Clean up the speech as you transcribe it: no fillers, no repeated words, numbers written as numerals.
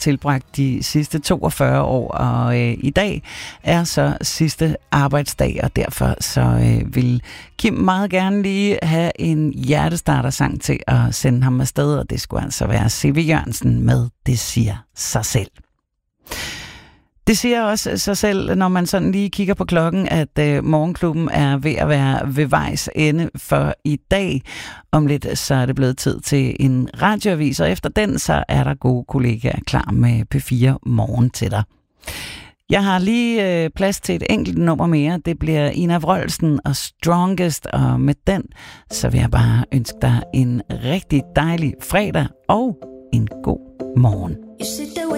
tilbragt de sidste 42 år, og i dag er så sidste arbejdsdag, og derfor så vil Kim meget gerne lige have en hjertestartersang til at sende ham afsted, og det skulle altså være C.V. Jørgensen med Det siger sig selv. Det siger også sig selv, når man sådan lige kigger på klokken, at Morgenklubben er ved at være ved vejs ende for i dag. Om lidt så er det blevet tid til en radioavis, og efter den så er der gode kollegaer klar med P4 Morgen til dig. Jeg har lige plads til et enkelt nummer mere. Det bliver Ina Wroldsen og Strongest, og med den så vil jeg bare ønske dig en rigtig dejlig fredag og en god morgen.